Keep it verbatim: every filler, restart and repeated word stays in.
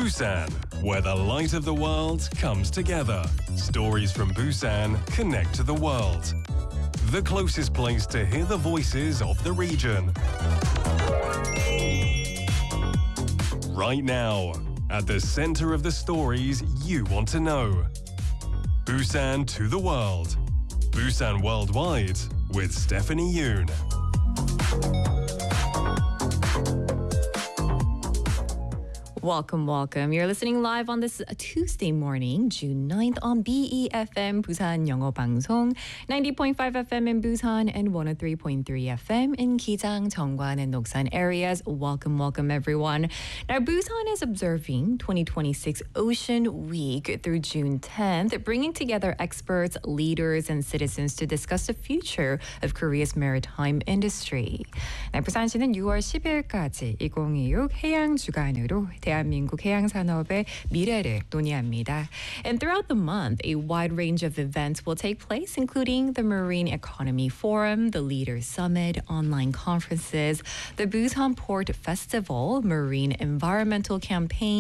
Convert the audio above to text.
Busan, where the light of the world comes together. Stories from Busan connect to the world. The closest place to hear the voices of the region. Right now, at the center of the stories you want to know. Busan to the world. Busan Worldwide with Stephanie Yoon. Welcome, welcome. You're listening live on this Tuesday morning, June ninth on B E F M, Busan 영어 방송, ninety point five F M in Busan and one oh three point three F M in Gijang, Jeongwan, and Noksan areas. Welcome, welcome, everyone. Now, Busan is observing twenty twenty-six Ocean Week through June tenth, bringing together experts, leaders, and citizens to discuss the future of Korea's maritime industry. 네, 부산시는 유월 십일까지 이천이십육 해양 주간으로 대한민국 해양 산업의 미래를 논의합니다. And throughout the month, a wide range of events will take place, including the Marine Economy Forum, the Leaders Summit, online conferences, the Busan Port Festival, Marine Environmental Campaign,